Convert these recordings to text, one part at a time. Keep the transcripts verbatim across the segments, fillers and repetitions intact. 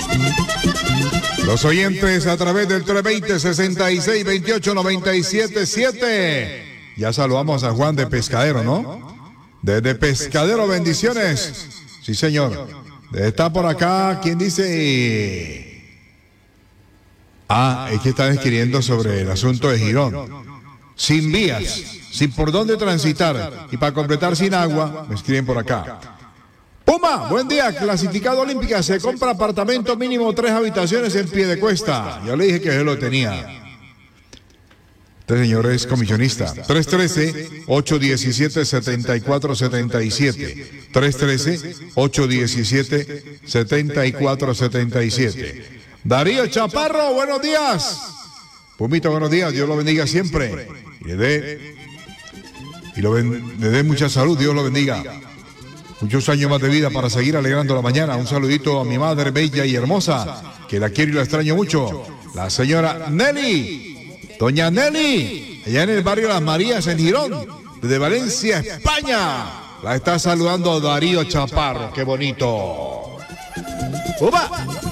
Los oyentes a través del tres veinte, sesenta y seis, veintiocho, noventa y siete, siete. Ya saludamos a Juan de Pescadero, ¿no? Desde Pescadero, bendiciones. Sí, señor. Está por acá, ¿quién dice? Ah, es que están escribiendo sobre el asunto de Girón. Sin vías, sin por dónde transitar y para completar sin agua, me escriben por acá. Puma, buen día, clasificado olímpica, se compra apartamento mínimo tres habitaciones en Piedecuesta. Yo le dije que yo lo tenía. Este señor es comisionista. tres uno tres, ocho uno siete, siete cuatro siete siete. tres uno tres, ocho uno siete, siete cuatro siete siete. Darío Chaparro, buenos días. Pumito, buenos días, Dios lo bendiga siempre. Y le dé, y lo ben, le dé mucha salud, Dios lo bendiga. Muchos años más de vida para seguir alegrando la mañana. Un saludito a mi madre bella y hermosa, que la quiero y la extraño mucho. La señora Nelly, doña Nelly, allá en el barrio Las Marías, en Girón, desde Valencia, España. La está saludando Darío Chaparro, qué bonito. ¡Upa!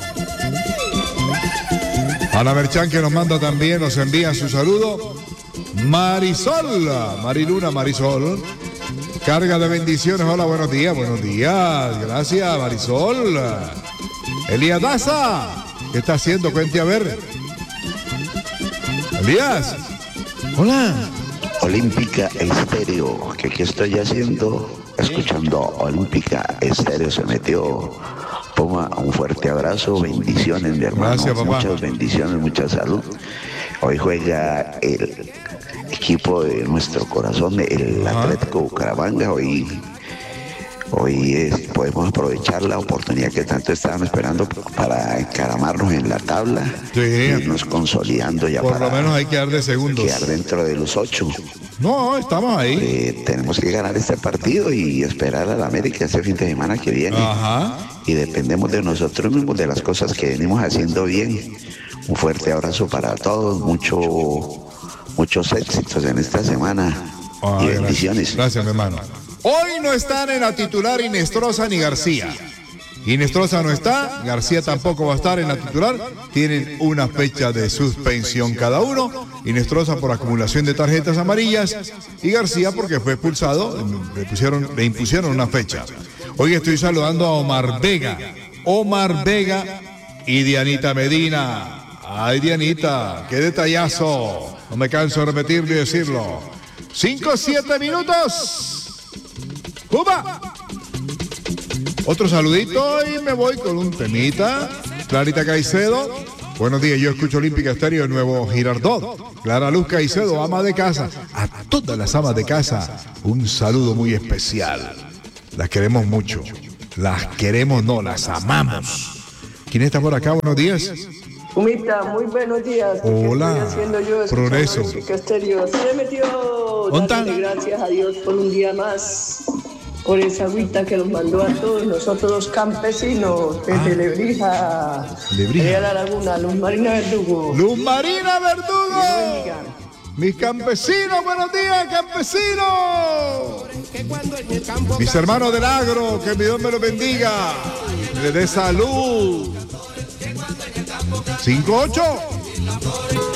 Ana Merchán, que nos manda también, nos envía su saludo. Marisol, Mariluna Marisol. Carga de bendiciones, hola, buenos días, buenos días, gracias Marisol. Elías Daza, ¿qué está haciendo? Cuente a ver. Elías, hola. Olímpica Estéreo, que aquí estoy haciendo, escuchando Olímpica Estéreo, se metió. Toma un fuerte abrazo, bendiciones mi hermano, gracias, papá. Muchas bendiciones, mucha salud. Hoy juega el equipo de nuestro corazón, el Ajá. Atlético Bucaramanga. Hoy, hoy es, podemos aprovechar la oportunidad que tanto estaban esperando para encaramarnos en la tabla, sí. irnos consolidando ya. Por para lo menos hay que dar de segundos. Quedar dentro de los ocho. No, estamos ahí. Eh, tenemos que ganar este partido y esperar a la América este fin de semana que viene. Ajá. Y dependemos de nosotros mismos, de las cosas que venimos haciendo bien. Un fuerte abrazo para todos, mucho, muchos éxitos en esta semana. Ah, y bendiciones. Gracias, gracias, mi hermano. Hoy no están en la titular Inestrosa ni García. Inestrosa no está, García tampoco va a estar en la titular. Tienen una fecha de suspensión cada uno. Inestrosa por acumulación de tarjetas amarillas y García porque fue expulsado, le, pusieron, le impusieron una fecha. Hoy estoy saludando a Omar Vega, Omar Vega y Dianita Medina. Ay, Dianita, qué detallazo. No me canso de repetirlo y decirlo. Cinco, siete minutos. ¡Cuba! Otro saludito y me voy con un temita. Clarita Caicedo. Buenos días, yo escucho Olímpica Estéreo de Nuevo Girardot. Clara Luz Caicedo, ama de casa. A todas las amas de casa, un saludo muy especial. Las queremos mucho. Las queremos, no, las amamos. ¿Quién está por acá? Buenos días. Humita, muy buenos días. Hola. ¿Qué estoy haciendo yo? Progreso. Estéreo. Se me metió. Dándole gracias a Dios por un día más. Por esa agüita que nos mandó a todos nosotros los campesinos desde ah. Lebrija, Lebrija. a la Laguna, Luz Marina Verdugo. Luz Marina Verdugo. Mis campesinos, buenos días, campesinos. Mis hermanos del agro, que mi Dios me los bendiga. Le dé salud. cinco ocho